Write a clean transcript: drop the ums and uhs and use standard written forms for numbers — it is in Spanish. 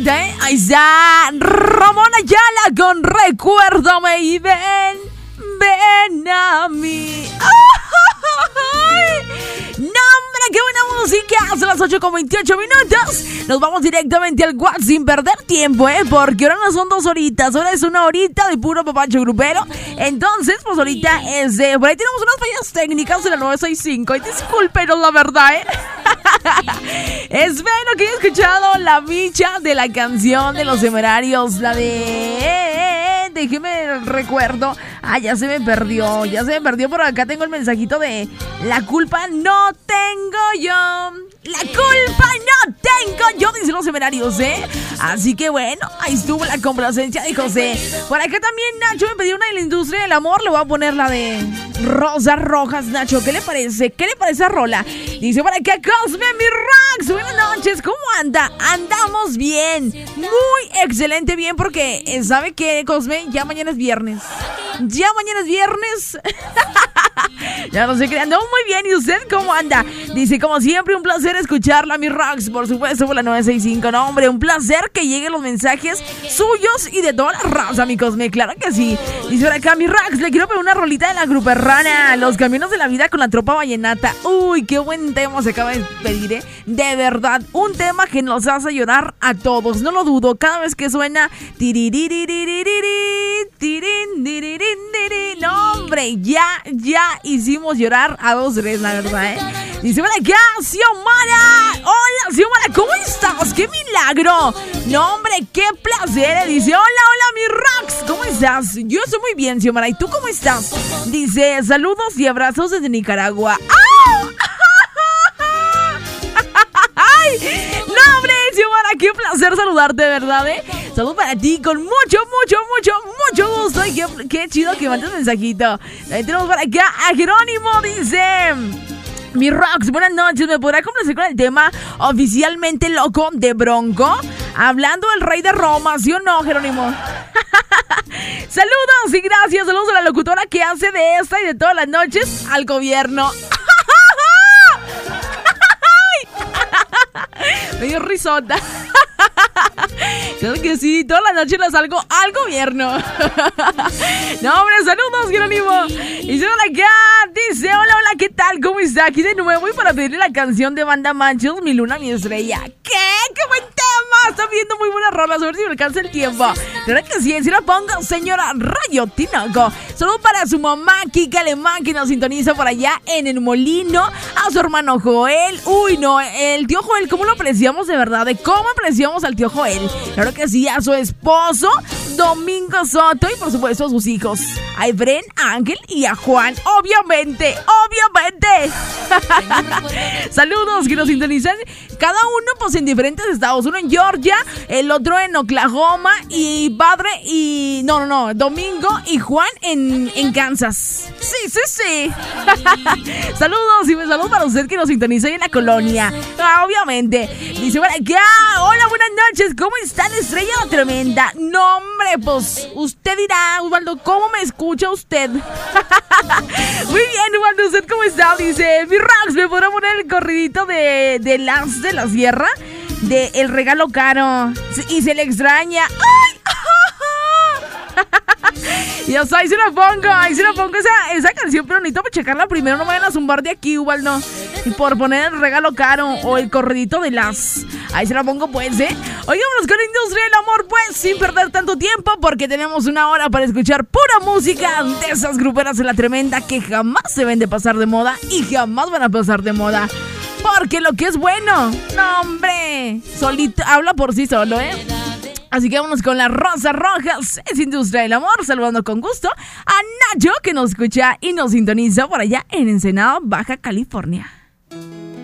bonita, ¿eh? Ahí está Ramón Ayala con Recuérdame y ven a mí. ¡Ay! ¡No, hombre, qué buena música! Son las 8:28. Nos vamos directamente al WhatsApp sin perder tiempo, porque ahora no son 2 horitas, ahora es 1 horita de puro papacho grupero. Entonces, pues ahorita por ahí tenemos unas fallas técnicas de la 965. Y discúlpenos, la verdad, Espero que hayan escuchado la bicha de la canción de Los Temerarios, la de... déjeme recuerdo. Ya se me perdió. Por acá tengo el mensajito de la culpa no tengo yo. La culpa no tengo yo, dice Los Temerarios, Así que bueno, ahí estuvo la complacencia de José. Por acá también Nacho me pidió una de la industria del amor. Le voy a poner la de Rosas Rojas, Nacho. ¿Qué le parece? ¿Qué le parece a rola? Dice por acá Cosme, mi Rax. Buenas noches, ¿cómo anda? Andamos bien. Muy excelente bien porque, ¿sabe qué, Cosme? Ya mañana es viernes. Ya no sé qué, andamos muy bien. ¿Y usted cómo anda? Dice, como siempre, un placer escucharla, mi Rax. Por supuesto, por la 965. No, hombre, un placer que lleguen los mensajes suyos y de toda la raza, mi Cosme. Claro que sí. Dice por acá, mi Rax, le quiero pedir una rolita de la Gruperrana, Los Caminos de la Vida con la Tropa Vallenata. Uy, qué buen tema se acaba de pedir, De verdad, un tema que nos hace llorar a todos. No lo dudo, cada vez que suena. No, hombre, ya hicimos llorar a 2-3, la verdad, Dice, hola, ¿qué? Xiomara. Hola, Xiomara, ¿cómo estás? ¡Qué milagro! No, hombre, qué placer. Dice, hola, mi Rax, ¿cómo estás? Yo estoy muy bien, Xiomara, ¿y tú cómo estás? Dice, saludos y abrazos desde Nicaragua. ¡Ah! ¡Ay! No, hombre, Xiomara, qué placer saludarte, de verdad, Saludos para ti con mucho gusto. Y qué chido que mandes mensajito. Ahí tenemos para acá a Jerónimo, dice... Mi Rox, buenas noches. ¿Me podrá complacer con el tema Oficialmente Loco de Bronco? Hablando del rey de Roma, ¿sí o no, Jerónimo? Saludos y gracias. Saludos a la locutora que hace de esta y de todas las noches al gobierno. Me dio risota. Claro que sí, toda la noche le salgo al gobierno. No, hombre, saludos, Jerónimo. Y se acá, dice, hola, ¿qué tal? ¿Cómo está? Aquí de nuevo y para pedirle la canción de Banda Manchos, Mi Luna, Mi Estrella. ¡Qué buen tema! Está viendo muy buenas rolas, a ver si me alcanza el tiempo. Claro que sí, si la pongo, señora Rayo Tinoco. Saludos para su mamá, Kika Alemán, que nos sintoniza por allá en el Molino. A su hermano Joel. Uy, no, el tío Joel, ¿cómo lo apreciamos de verdad? ¿Cómo apreciamos al tío Joel? Claro que sí, a su esposo, Domingo Soto, y por supuesto a sus hijos, a Efren, a Ángel y a Juan, obviamente. Saludos, que nos sintonizan cada uno pues en diferentes estados, uno en Georgia, el otro en Oklahoma, y padre y... No, Domingo y Juan en Kansas. Sí. Saludos, y me saludo para usted que nos sintoniza en la colonia, obviamente. Dice, bueno, hola, buenas noches, ¿cómo está la estrella tremenda? No, hombre, pues usted dirá, Osvaldo, ¿cómo me escucha usted? Muy bien, Osvaldo, ¿usted cómo está? Dice, mi Rax, ¿me podrá poner el corridito de Las de la Sierra? De El Regalo Caro. Y se le extraña. ¡Ay! Ya está, ahí se la pongo esa canción, pero necesito checarla primero, no me vayan a zumbar de aquí, Ubaldo. Y por poner El Regalo Caro o el corridito de Las. Ahí se la pongo pues, Oigámonos con Industria del Amor, pues, sin perder tanto tiempo, porque tenemos 1 hora para escuchar pura música de esas gruperas de la tremenda que jamás se ven de pasar de moda y jamás van a pasar de moda. Porque lo que es bueno, no, hombre, solito, habla por sí solo, Así que vámonos con las Rosas Rojas. Es Industria del Amor, saludando con gusto a Nacho, que nos escucha y nos sintoniza por allá en Ensenada, Baja California.